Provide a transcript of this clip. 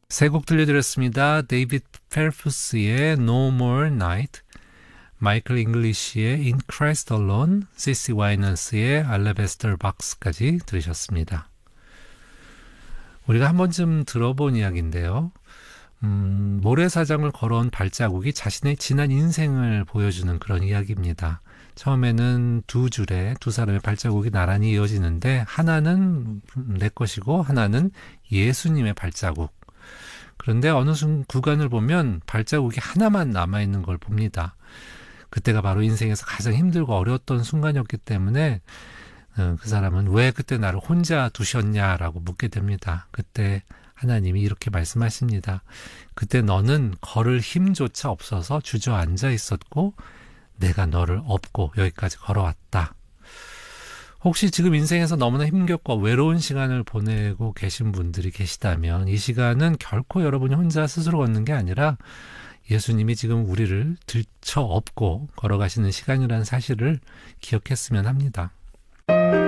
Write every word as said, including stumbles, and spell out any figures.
세 곡 들려드렸습니다. 데이비드 펠프스의 No More Night, 마이클 잉글리시의 In Christ Alone, 시시 와이너스의 Alabaster Box까지 들으셨습니다. 우리가 한 번쯤 들어본 이야기인데요. 음, 모래사장을 걸어온 발자국이 자신의 지난 인생을 보여주는 그런 이야기입니다. 처음에는 두 줄에 두 사람의 발자국이 나란히 이어지는데 하나는 내 것이고 하나는 예수님의 발자국. 그런데 어느 순간 구간을 보면 발자국이 하나만 남아있는 걸 봅니다. 그때가 바로 인생에서 가장 힘들고 어려웠던 순간이었기 때문에 그 사람은 왜 그때 나를 혼자 두셨냐라고 묻게 됩니다. 그때 하나님이 이렇게 말씀하십니다. 그때 너는 걸을 힘조차 없어서 주저앉아 있었고 내가 너를 업고 여기까지 걸어왔다. 혹시 지금 인생에서 너무나 힘겹고 외로운 시간을 보내고 계신 분들이 계시다면 이 시간은 결코 여러분이 혼자 스스로 걷는 게 아니라 예수님이 지금 우리를 들쳐 업고 걸어가시는 시간이라는 사실을 기억했으면 합니다.